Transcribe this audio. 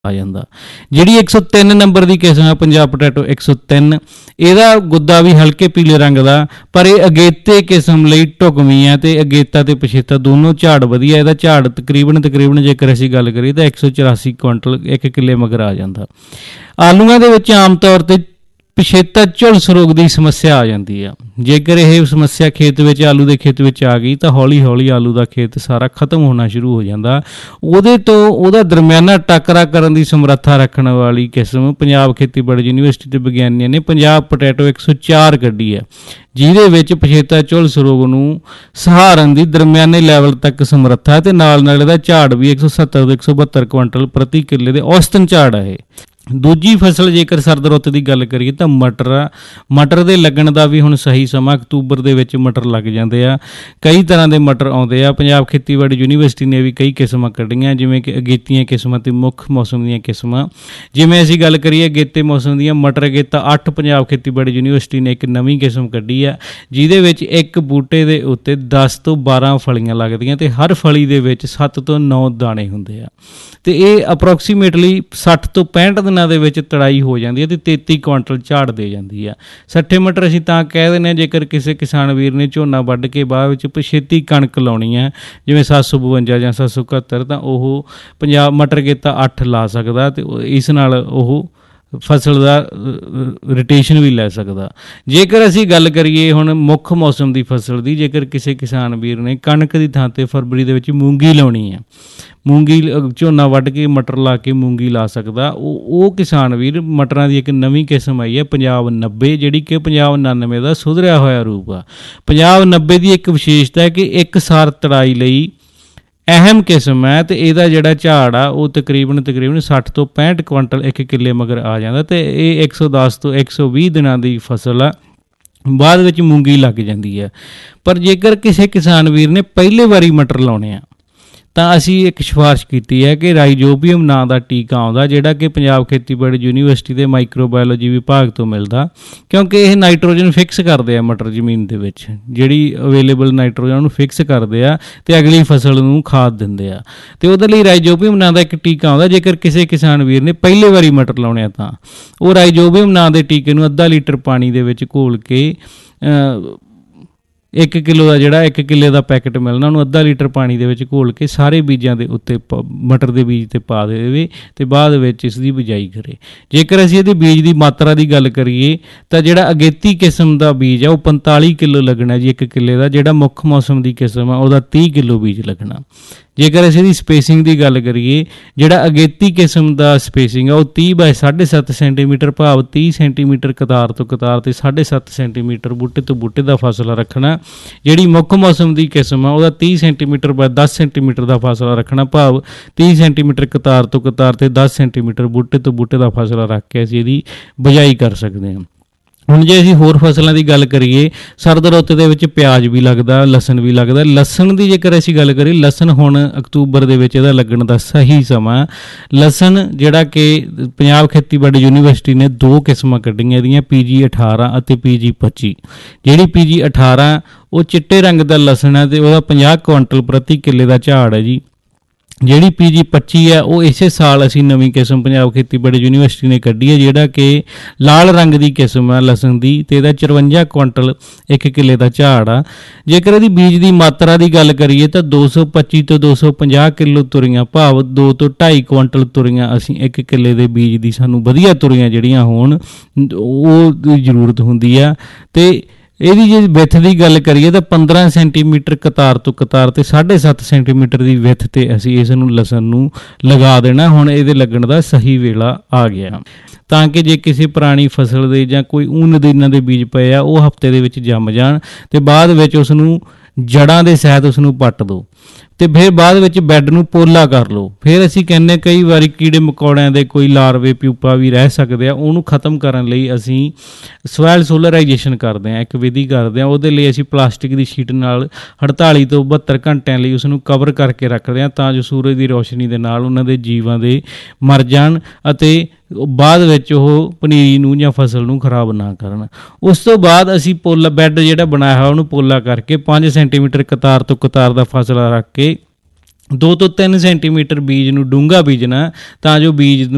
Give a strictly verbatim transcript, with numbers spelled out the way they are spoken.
आ जाता। जिहड़ी एक सौ तीन नंबर की किस्म है पंजाब पोटैटो एक सौ तीन, ਇਹਦਾ ਗੁੱਦਾ ਵੀ ਹਲਕੇ ਪੀਲੇ ਰੰਗ ਦਾ, ਪਰ ਇਹ ਅਗੇਤੇ ਕਿਸਮ ਲਈ ਢੁਕਵੀਂ ਹੈ ਤੇ ਅਗੇਤਾ ਤੇ ਪਛੇਤਾ ਦੋਨੋਂ ਝਾੜ ਵਧੀਆ। ਇਹਦਾ ਝਾੜ ਤਕਰੀਬਨ ਤਕਰੀਬਨ ਜੇਕਰ ਅਸੀਂ ਗੱਲ ਕਰੀਏ ਤਾਂ ਇੱਕ ਸੌ ਚੁਰਾਸੀ ਕੁਇੰਟਲ ਇੱਕ ਕਿੱਲੇ ਮਗਰ ਆ ਜਾਂਦਾ। ਆਲੂਆਂ ਦੇ ਵਿੱਚ ਆਮ ਤੌਰ ਤੇ ਪਛੇਤਾ ਝੁਲਸ ਰੋਗ ਦੀ ਸਮੱਸਿਆ ਆ ਜਾਂਦੀ ਆ। ਜੇਕਰ ਇਹ ਸਮੱਸਿਆ ਖੇਤ ਵਿੱਚ ਆਲੂ ਦੇ ਖੇਤ ਵਿੱਚ ਆ ਗਈ ਤਾਂ ਹੌਲੀ ਹੌਲੀ ਆਲੂ ਦਾ ਖੇਤ ਸਾਰਾ ਖਤਮ ਹੋਣਾ ਸ਼ੁਰੂ ਹੋ ਜਾਂਦਾ। ਉਹਦੇ ਤੋਂ ਉਹਦਾ ਦਰਮਿਆਨਾ ਟਾਕਰਾ ਕਰਨ ਦੀ ਸਮਰੱਥਾ ਰੱਖਣ ਵਾਲੀ ਕਿਸਮ ਪੰਜਾਬ ਖੇਤੀਬਾੜੀ ਯੂਨੀਵਰਸਿਟੀ ਦੇ ਵਿਗਿਆਨੀਆਂ ਨੇ ਪੰਜਾਬ ਪੋਟੈਟੋ ਇੱਕ ਸੌ ਚਾਰ ਕੱਢੀ ਹੈ, ਜਿਹਦੇ ਵਿੱਚ ਪਛੇਤਾ ਝੁਲਸ ਰੋਗ ਨੂੰ ਸਹਾਰਨ ਦੀ ਦਰਮਿਆਨੇ ਲੈਵਲ ਤੱਕ ਸਮਰੱਥਾ ਹੈ ਤੇ ਨਾਲ ਨਾਲ ਇਹਦਾ ਝਾੜ ਵੀ ਇੱਕ ਸੌ ਸੱਤਰ ਤੋਂ ਇੱਕ ਸੌ ਬਹੱਤਰ ਕੁਇੰਟਲ ਪ੍ਰਤੀ ਕਿੱਲੇ ਦੇ ਔਸਤਨ ਝਾੜ ਹੈ। ਦੂਜੀ ਫਸਲ ਜੇਕਰ ਸਰਦ ਰੁੱਤ ਦੀ ਗੱਲ ਕਰੀਏ ਤਾਂ ਮਟਰ ਆ। ਮਟਰ ਦੇ ਲੱਗਣ ਦਾ ਵੀ ਹੁਣ ਸਹੀ ਸਮਾਂ ਅਕਤੂਬਰ ਦੇ ਵਿੱਚ ਮਟਰ ਲੱਗ ਜਾਂਦੇ ਆ। ਕਈ ਤਰ੍ਹਾਂ ਦੇ ਮਟਰ ਆਉਂਦੇ ਆ। ਪੰਜਾਬ ਖੇਤੀਬਾੜੀ ਯੂਨੀਵਰਸਿਟੀ ਨੇ ਵੀ ਕਈ ਕਿਸਮਾਂ ਕੱਢੀਆਂ, ਜਿਵੇਂ ਕਿ ਅਗੇਤੀਆਂ ਕਿਸਮਾਂ ਅਤੇ ਮੁੱਖ ਮੌਸਮ ਦੀਆਂ ਕਿਸਮਾਂ। ਜਿਵੇਂ ਅਸੀਂ ਗੱਲ ਕਰੀਏ ਅਗੇਤੇ ਮੌਸਮ ਦੀਆਂ, ਮਟਰ ਅਗੇਤਾ ਅੱਠ ਪੰਜਾਬ ਖੇਤੀਬਾੜੀ ਯੂਨੀਵਰਸਿਟੀ ਨੇ ਇੱਕ ਨਵੀਂ ਕਿਸਮ ਕੱਢੀ ਆ, ਜਿਹਦੇ ਵਿੱਚ ਇੱਕ ਬੂਟੇ ਦੇ ਉੱਤੇ ਦਸ ਤੋਂ ਬਾਰਾਂ ਫਲੀਆਂ ਲੱਗਦੀਆਂ ਅਤੇ ਹਰ ਫਲੀ ਦੇ ਵਿੱਚ ਸੱਤ ਤੋਂ ਨੌ ਦਾਣੇ ਹੁੰਦੇ ਆ ਅਤੇ ਇਹ ਅਪਰੋਕਸੀਮੇਟਲੀ ਸੱਠ ਤੋਂ ਪੈਂਹਠ ਦਿਨਾਂ ਦੇ ਵਿੱਚ ਤੜਾਈ ਹੋ ਜਾਂਦੀ ਹੈ ਅਤੇ ਤੇਤੀ ਕੁਇੰਟਲ ਝਾੜ ਦੇ ਜਾਂਦੀ ਆ। ਸੱਠੇ ਮਟਰ ਅਸੀਂ ਤਾਂ ਕਹਿ ਦਿੰਦੇ ਹਾਂ ਜੇਕਰ ਕਿਸੇ ਕਿਸਾਨ ਵੀਰ ਨੇ ਝੋਨਾ ਵੱਢ ਕੇ ਬਾਅਦ ਵਿੱਚ ਪਛੇਤੀ ਕਣਕ ਲਾਉਣੀ ਹੈ, ਜਿਵੇਂ ਸੱਤ ਸੌ ਬਵੰਜਾ ਜਾਂ ਸੱਤ ਸੌ ਇਕਹੱਤਰ, ਤਾਂ ਉਹ ਪੰਜਾਬ ਮਟਰ ਅਗੇਤਾ ਅੱਠ ਲਾ ਸਕਦਾ ਅਤੇ ਇਸ ਨਾਲ ਉਹ ਫਸਲ ਦਾ ਰੋਟੇਸ਼ਨ ਵੀ ਲੈ ਸਕਦਾ। ਜੇਕਰ ਅਸੀਂ ਗੱਲ ਕਰੀਏ ਹੁਣ ਮੁੱਖ ਮੌਸਮ ਦੀ ਫਸਲ ਦੀ, ਜੇਕਰ ਕਿਸੇ ਕਿਸਾਨ ਵੀਰ ਨੇ ਕਣਕ ਦੀ ਥਾਂ 'ਤੇ ਫਰਵਰੀ ਦੇ ਵਿੱਚ ਮੂੰਗੀ ਲਾਉਣੀ ਹੈ, ਮੂੰਗੀ ਝੋਨਾ ਵੱਢ ਕੇ ਮਟਰ ਲਾ ਕੇ ਮੂੰਗੀ ਲਾ ਸਕਦਾ। ਉਹ ਉਹ ਕਿਸਾਨ ਵੀਰ ਮਟਰਾਂ ਦੀ ਇੱਕ ਨਵੀਂ ਕਿਸਮ ਆਈ ਹੈ ਪੰਜਾਬ ਨੱਬੇ, ਜਿਹੜੀ ਕਿ ਪੰਜਾਬ ਉਣਾਨਵੇਂ ਦਾ ਸੁਧਰਿਆ ਹੋਇਆ ਰੂਪ ਆ। ਪੰਜਾਬ ਨੱਬੇ ਦੀ ਇੱਕ ਵਿਸ਼ੇਸ਼ਤਾ ਹੈ ਕਿ ਇੱਕ ਸਾਰ ਤੜਾਈ ਲਈ ਅਹਿਮ ਕਿਸਮ ਹੈ ਅਤੇ ਇਹਦਾ ਜਿਹੜਾ ਝਾੜ ਆ ਉਹ ਤਕਰੀਬਨ ਤਕਰੀਬਨ ਸੱਠ ਤੋਂ ਪੈਂਹਠ ਕੁਇੰਟਲ ਇੱਕ ਕਿੱਲੇ ਮਗਰ ਆ ਜਾਂਦਾ ਅਤੇ ਇਹ ਇੱਕ ਸੌ ਦਸ ਤੋਂ ਇੱਕ ਸੌ ਵੀਹ ਦਿਨਾਂ ਦੀ ਫਸਲ ਆ, ਬਾਅਦ ਵਿੱਚ ਮੂੰਗੀ ਲੱਗ ਜਾਂਦੀ ਹੈ। ਪਰ ਜੇਕਰ ਕਿਸੇ ਕਿਸਾਨ ਵੀਰ ਨੇ ਪਹਿਲੇ ਵਾਰੀ ਮਟਰ ਲਾਉਣੇ ਆ ਤਾਂ ਅਸੀਂ ਇੱਕ ਸਿਫਾਰਿਸ਼ ਕੀਤੀ ਹੈ ਕਿ ਰਾਈਜੋਬੀਅਮ ਨਾਂ ਦਾ ਟੀਕਾ ਆਉਂਦਾ, ਜਿਹੜਾ ਕਿ ਪੰਜਾਬ ਖੇਤੀਬਾੜੀ ਯੂਨੀਵਰਸਿਟੀ ਦੇ ਮਾਈਕਰੋਬਾਇਓਲੋਜੀ ਵਿਭਾਗ ਤੋਂ ਮਿਲਦਾ, ਕਿਉਂਕਿ ਇਹ ਨਾਈਟ੍ਰੋਜਨ ਫਿਕਸ ਕਰਦੇ ਆ ਮਟਰ ਜ਼ਮੀਨ ਦੇ ਵਿੱਚ, ਜਿਹੜੀ ਅਵੇਲੇਬਲ ਨਾਈਟ੍ਰੋਜਨ ਉਹਨੂੰ ਫਿਕਸ ਕਰਦੇ ਆ ਅਤੇ ਅਗਲੀ ਫਸਲ ਨੂੰ ਖਾਦ ਦਿੰਦੇ ਆ। ਅਤੇ ਉਹਦੇ ਲਈ ਰਾਈਜੋਬੀਅਮ ਨਾਂ ਦਾ ਇੱਕ ਟੀਕਾ ਆਉਂਦਾ। ਜੇਕਰ ਕਿਸੇ ਕਿਸਾਨ ਵੀਰ ਨੇ ਪਹਿਲੇ ਵਾਰੀ ਮਟਰ ਲਾਉਣੇ ਆ ਤਾਂ ਉਹ ਰਾਈਜੋਬੀਅਮ ਨਾਂ ਦੇ ਟੀਕੇ ਨੂੰ ਅੱਧਾ ਲੀਟਰ ਪਾਣੀ ਦੇ ਵਿੱਚ ਘੋਲ ਕੇ ਇੱਕ ਕਿਲੋ ਦਾ ਜਿਹੜਾ ਇੱਕ ਕਿੱਲੇ ਦਾ ਪੈਕਟ ਮਿਲਣਾ, ਉਹਨੂੰ ਅੱਧਾ ਲੀਟਰ ਪਾਣੀ ਦੇ ਵਿੱਚ ਘੋਲ ਕੇ ਸਾਰੇ ਬੀਜਾਂ ਦੇ ਉੱਤੇ ਪ ਮਟਰ ਦੇ ਬੀਜ 'ਤੇ ਪਾ ਦੇਵੇ ਅਤੇ ਬਾਅਦ ਵਿੱਚ ਇਸ ਦੀ ਬਿਜਾਈ ਕਰੇ। ਜੇਕਰ ਅਸੀਂ ਇਹਦੇ ਬੀਜ ਦੀ ਮਾਤਰਾ ਦੀ ਗੱਲ ਕਰੀਏ ਤਾਂ ਜਿਹੜਾ ਅਗੇਤੀ ਕਿਸਮ ਦਾ ਬੀਜ ਆ ਉਹ ਪੰਤਾਲੀ ਕਿਲੋ ਲੱਗਣਾ ਜੀ ਇੱਕ ਕਿੱਲੇ ਦਾ, ਜਿਹੜਾ ਮੁੱਖ ਮੌਸਮ ਦੀ ਕਿਸਮ ਆ ਉਹਦਾ ਤੀਹ ਕਿਲੋ ਬੀਜ ਲੱਗਣਾ। ਜੇਕਰ ਅਸੀਂ ਇਹਦੀ ਸਪੇਸਿੰਗ ਦੀ ਗੱਲ ਕਰੀਏ, ਜਿਹੜਾ ਅਗੇਤੀ ਕਿਸਮ ਦਾ ਸਪੇਸਿੰਗ ਆ ਉਹ ਤੀਹ ਬਾਏ ਸਾਢੇ ਸੱਤ ਸੈਂਟੀਮੀਟਰ, ਭਾਵ ਤੀਹ ਸੈਂਟੀਮੀਟਰ ਕਤਾਰ ਤੋਂ ਕਤਾਰ ਅਤੇ ਸਾਢੇ ਸੱਤ ਸੈਂਟੀਮੀਟਰ ਬੂਟੇ ਤੋਂ ਬੂਟੇ ਦਾ ਫਾਸਲਾ ਰੱਖਣਾ। ਜਿਹੜੀ ਮੁੱਖ ਮੌਸਮ ਦੀ ਕਿਸਮ ਆ ਉਹਦਾ ਤੀਹ ਸੈਂਟੀਮੀਟਰ ਬਾਏ ਦਸ ਸੈਂਟੀਮੀਟਰ ਦਾ ਫਾਸਲਾ ਰੱਖਣਾ, ਭਾਵ ਤੀਹ ਸੈਂਟੀਮੀਟਰ ਕਤਾਰ ਤੋਂ ਕਤਾਰ ਅਤੇ ਦਸ ਸੈਂਟੀਮੀਟਰ ਬੂਟੇ ਤੋਂ ਬੂਟੇ ਦਾ ਫਾਸਲਾ ਰੱਖ ਕੇ ਅਸੀਂ ਇਹਦੀ ਬਿਜਾਈ ਕਰ ਸਕਦੇ ਹਾਂ। ਹੁਣ ਜੇ ਅਸੀਂ ਹੋਰ ਫਸਲਾਂ ਦੀ ਗੱਲ ਕਰੀਏ, ਸਰਦ ਰੁੱਤ ਦੇ ਵਿੱਚ ਪਿਆਜ਼ ਵੀ ਲੱਗਦਾ, ਲਸਣ ਵੀ ਲੱਗਦਾ। ਲਸਣ ਦੀ ਜੇਕਰ ਅਸੀਂ ਗੱਲ ਕਰੀਏ, ਲਸਣ ਹੁਣ ਅਕਤੂਬਰ ਦੇ ਵਿੱਚ ਇਹਦਾ ਲੱਗਣ ਦਾ ਸਹੀ ਸਮਾਂ। ਲਸਣ ਜਿਹੜਾ ਕਿ ਪੰਜਾਬ ਖੇਤੀਬਾੜੀ ਯੂਨੀਵਰਸਿਟੀ ਨੇ ਦੋ ਕਿਸਮਾਂ ਕੱਢੀਆਂ ਇਹਦੀਆਂ, ਪੀ ਜੀ ਅਠਾਰਾਂ ਅਤੇ ਪੀ ਜੀ ਪੱਚੀ। ਜਿਹੜੀ ਪੀ ਜੀ ਅਠਾਰਾਂ ਉਹ ਚਿੱਟੇ ਰੰਗ ਦਾ ਲਸਣ ਹੈ ਅਤੇ ਉਹਦਾ ਪੰਜਾਹ ਕੁਇੰਟਲ ਪ੍ਰਤੀ ਕਿੱਲੇ ਦਾ ਝਾੜ ਹੈ ਜੀ। ਜਿਹੜੀ ਪੀ ਜੀ ਪੱਚੀ ਹੈ ਉਹ ਇਸੇ ਸਾਲ ਅਸੀਂ ਨਵੀਂ ਕਿਸਮ ਪੰਜਾਬ ਖੇਤੀਬਾੜੀ ਯੂਨੀਵਰਸਿਟੀ ਨੇ ਕੱਢੀ ਹੈ, ਜਿਹੜਾ ਕਿ ਲਾਲ ਰੰਗ ਦੀ ਕਿਸਮ ਹੈ ਲਸਣ ਦੀ, ਅਤੇ ਇਹਦਾ ਚੁਰੰਜਾ ਕੁਇੰਟਲ ਇੱਕ ਕਿੱਲੇ ਦਾ ਝਾੜ ਆ। ਜੇਕਰ ਇਹਦੀ ਬੀਜ ਦੀ ਮਾਤਰਾ ਦੀ ਗੱਲ ਕਰੀਏ ਤਾਂ ਦੋ ਸੌ ਪੱਚੀ ਤੋਂ ਦੋ ਸੌ ਪੰਜਾਹ ਕਿਲੋ ਤੁਰੀਆਂ, ਭਾਵ ਦੋ ਤੋਂ ਢਾਈ ਕੁਇੰਟਲ ਤੁਰੀਆਂ ਅਸੀਂ ਇੱਕ ਕਿੱਲੇ ਦੇ ਬੀਜ ਦੀ, ਸਾਨੂੰ ਵਧੀਆ ਤੁਰੀਆਂ ਜਿਹੜੀਆਂ ਹੋਣ ਉਹ ਦੀ ਜ਼ਰੂਰਤ ਹੁੰਦੀ ਆ। ਅਤੇ ਇਹਦੀ ਜੇ ਵਿੱਥ ਦੀ ਗੱਲ ਕਰੀਏ ਤਾਂ ਪੰਦਰਾਂ ਸੈਂਟੀਮੀਟਰ ਕਤਾਰ ਤੋਂ ਕਤਾਰ ਅਤੇ ਸਾਢੇ ਸੱਤ ਸੈਂਟੀਮੀਟਰ ਦੀ ਵਿੱਥ 'ਤੇ ਅਸੀਂ ਇਸ ਨੂੰ ਲਸਣ ਨੂੰ ਲਗਾ ਦੇਣਾ। ਹੁਣ ਇਹਦੇ ਲੱਗਣ ਦਾ ਸਹੀ ਵੇਲਾ ਆ ਗਿਆ, ਤਾਂ ਕਿ ਜੇ ਕਿਸੇ ਪੁਰਾਣੀ ਫਸਲ ਦੇ ਜਾਂ ਕੋਈ ਊਨ ਦੇ ਇਹਨਾਂ ਦੇ ਬੀਜ ਪਏ ਆ ਉਹ ਹਫ਼ਤੇ ਦੇ ਵਿੱਚ ਜੰਮ ਜਾਣ ਅਤੇ ਬਾਅਦ ਵਿੱਚ ਉਸ ਨੂੰ ਜੜ੍ਹਾਂ ਦੇ ਸਹਿਤ ਉਸ ਨੂੰ ਪੱਟ ਦਿਓ ਅਤੇ ਫਿਰ ਬਾਅਦ ਵਿੱਚ ਬੈੱਡ ਨੂੰ ਪੋਲਾ ਕਰ ਲਓ। ਫਿਰ ਅਸੀਂ ਕਹਿੰਦੇ ਕਈ ਵਾਰੀ ਕੀੜੇ ਮਕੌੜਿਆਂ ਦੇ ਕੋਈ ਲਾਰਵੇ ਪਿਊਪਾ ਵੀ ਰਹਿ ਸਕਦੇ ਆ, ਉਹਨੂੰ ਖ਼ਤਮ ਕਰਨ ਲਈ ਅਸੀਂ ਸੋਇਲ ਸੋਲਰਾਈਜੇਸ਼ਨ ਕਰਦੇ ਹਾਂ, ਇੱਕ ਵਿਧੀ ਕਰਦੇ ਹਾਂ। ਉਹਦੇ ਲਈ ਅਸੀਂ ਪਲਾਸਟਿਕ ਦੀ ਸ਼ੀਟ ਨਾਲ ਅਠਤਾਲੀ ਤੋਂ ਬਹੱਤਰ ਘੰਟਿਆਂ ਲਈ ਉਸ ਨੂੰ ਕਵਰ ਕਰਕੇ ਰੱਖਦੇ ਹਾਂ, ਤਾਂ ਜੋ ਸੂਰਜ ਦੀ ਰੋਸ਼ਨੀ ਦੇ ਨਾਲ ਉਹਨਾਂ ਦੇ ਜੀਵਾਂ ਦੇ ਮਰ ਜਾਣ ਅਤੇ ਬਾਅਦ ਵਿੱਚ ਉਹ ਪਨੀਰੀ ਨੂੰ ਜਾਂ ਫਸਲ ਨੂੰ ਖਰਾਬ ਨਾ ਕਰਨ। ਉਸ ਤੋਂ ਬਾਅਦ ਅਸੀਂ ਪੋਲਾ ਬੈੱਡ ਜਿਹੜਾ ਬਣਾਇਆ ਹੋਇਆ ਉਹਨੂੰ ਪੋਲਾ ਕਰਕੇ ਪੰਜ ਸੈਂਟੀਮੀਟਰ ਕਤਾਰ ਤੋਂ ਕਤਾਰ ਦਾ ਫਾਸਲਾ ਰੱਖ ਕੇ ਦੋ ਤੋਂ ਤਿੰਨ ਸੈਂਟੀਮੀਟਰ ਬੀਜ ਨੂੰ ਡੂੰਘਾ ਬੀਜਣਾ, ਤਾਂ ਜੋ ਬੀਜ ਨੂੰ